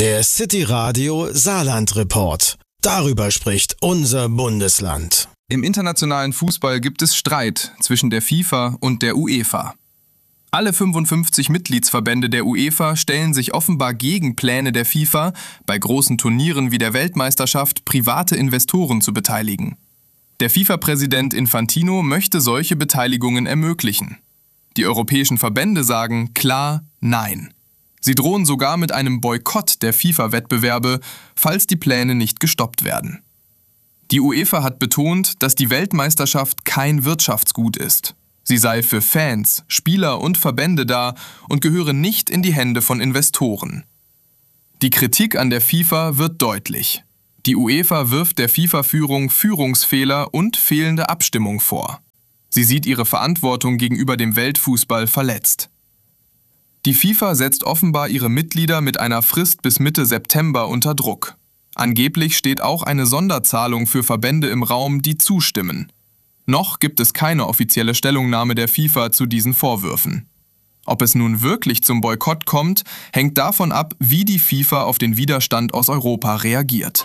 Der City Radio Saarland Report. Darüber spricht unser Bundesland. Im internationalen Fußball gibt es Streit zwischen der FIFA und der UEFA. Alle 55 Mitgliedsverbände der UEFA stellen sich offenbar gegen Pläne der FIFA, bei großen Turnieren wie der Weltmeisterschaft private Investoren zu beteiligen. Der FIFA-Präsident Infantino möchte solche Beteiligungen ermöglichen. Die europäischen Verbände sagen klar Nein. Sie drohen sogar mit einem Boykott der FIFA-Wettbewerbe, falls die Pläne nicht gestoppt werden. Die UEFA hat betont, dass die Weltmeisterschaft kein Wirtschaftsgut ist. Sie sei für Fans, Spieler und Verbände da und gehöre nicht in die Hände von Investoren. Die Kritik an der FIFA wird deutlich. Die UEFA wirft der FIFA-Führung Führungsfehler und fehlende Abstimmung vor. Sie sieht ihre Verantwortung gegenüber dem Weltfußball verletzt. Die FIFA setzt offenbar ihre Mitglieder mit einer Frist bis Mitte September unter Druck. Angeblich steht auch eine Sonderzahlung für Verbände im Raum, die zustimmen. Noch gibt es keine offizielle Stellungnahme der FIFA zu diesen Vorwürfen. Ob es nun wirklich zum Boykott kommt, hängt davon ab, wie die FIFA auf den Widerstand aus Europa reagiert.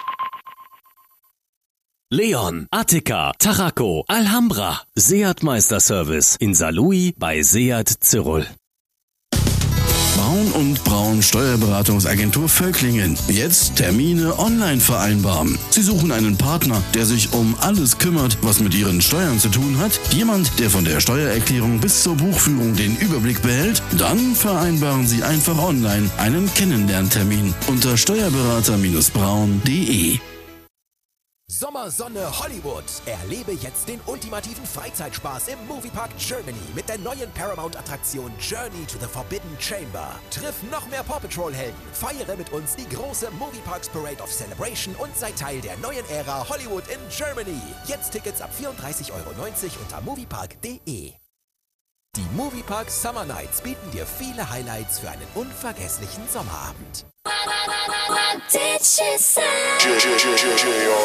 Leon, Attika, Tarraco, Alhambra. Seat Meisterservice in Saarlouis bei Seat Zirol. Braun und Braun Steuerberatungsagentur Völklingen. Jetzt Termine online vereinbaren. Sie suchen einen Partner, der sich um alles kümmert, was mit Ihren Steuern zu tun hat. Jemand, der von der Steuererklärung bis zur Buchführung den Überblick behält. Dann vereinbaren Sie einfach online einen Kennenlerntermin unter steuerberater-braun.de. Sommersonne Hollywood. Erlebe jetzt den ultimativen Freizeitspaß im Moviepark Germany mit der neuen Paramount-Attraktion Journey to the Forbidden Chamber. Triff noch mehr Paw Patrol-Helden, feiere mit uns die große Movieparks Parade of Celebration und sei Teil der neuen Ära Hollywood in Germany. Jetzt Tickets ab 34,90 € unter moviepark.de. Die Moviepark Summer Nights bieten dir viele Highlights für einen unvergesslichen Sommerabend.